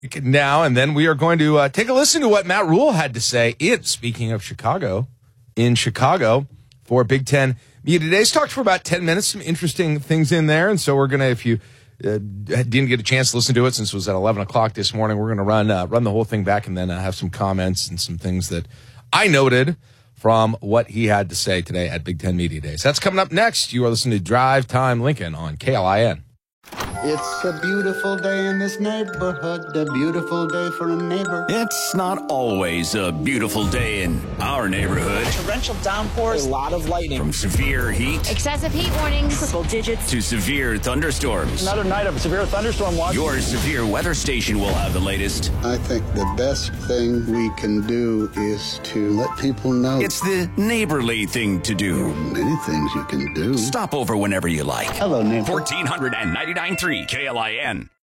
now, and then we are going to take a listen to what Matt Rule had to say. Speaking of Chicago, in Chicago for Big Ten Media Days. Talked for about 10 minutes, some interesting things in there, and so we're going to, if you didn't get a chance to listen to it since it was at 11 o'clock this morning, we're going to run the whole thing back and then have some comments and some things that I noted from what he had to say today at Big Ten Media Days. That's coming up next. You are listening to Drive Time Lincoln on KLIN. It's a beautiful day in this neighborhood, a beautiful day for a neighbor. It's not always a beautiful day in our neighborhood. Torrential downpours, a lot of lightning. From severe heat, excessive heat warnings, triple digits, to severe thunderstorms. Another night of severe thunderstorm watch. Your severe weather station will have the latest. I think the best thing we can do is to let people know. It's the neighborly thing to do. There are many things you can do. Stop over whenever you like. Hello, neighbor. 1499.3 KLIN.